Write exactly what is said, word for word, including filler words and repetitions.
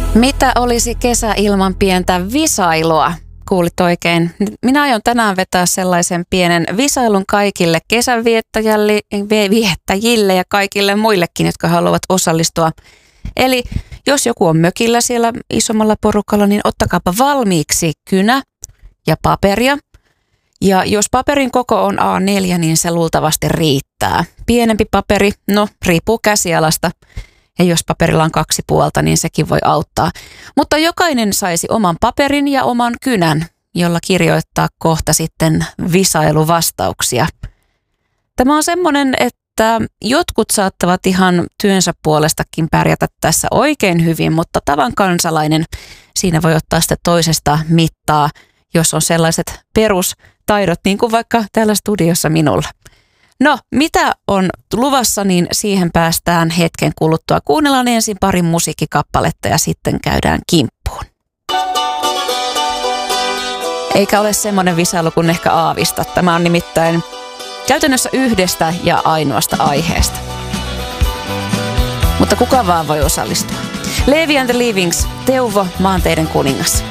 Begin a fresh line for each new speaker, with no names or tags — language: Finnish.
Mitä olisi kesä ilman pientä visailua? Kuulit oikein. Minä aion tänään vetää sellaisen pienen visailun kaikille kesänviettäjille ja kaikille muillekin, jotka haluavat osallistua. Eli jos joku on mökillä siellä isommalla porukalla, niin ottakaapa valmiiksi kynä ja paperia. Ja jos paperin koko on A neljä, niin se luultavasti riittää. Pienempi paperi, no riippuu käsialasta. Ja jos paperilla on kaksi puolta, niin sekin voi auttaa. Mutta jokainen saisi oman paperin ja oman kynän, jolla kirjoittaa kohta sitten visailuvastauksia. Tämä on semmoinen, että jotkut saattavat ihan työnsä puolestakin pärjätä tässä oikein hyvin, mutta tavan kansalainen siinä voi ottaa sitten toisesta mittaa, jos on sellaiset perustaidot, niin kuin vaikka täällä studiossa minulla. No, mitä on luvassa, niin siihen päästään hetken kuluttua. Kuunnellaan ensin pari musiikkikappaletta ja sitten käydään kimppuun. Eikä ole semmoinen visailu kuin ehkä aavista. Tämä on nimittäin käytännössä yhdestä ja ainoasta aiheesta. Mutta kuka vaan voi osallistua. Levi and the Leavings, Teuvo, maanteiden kuningas.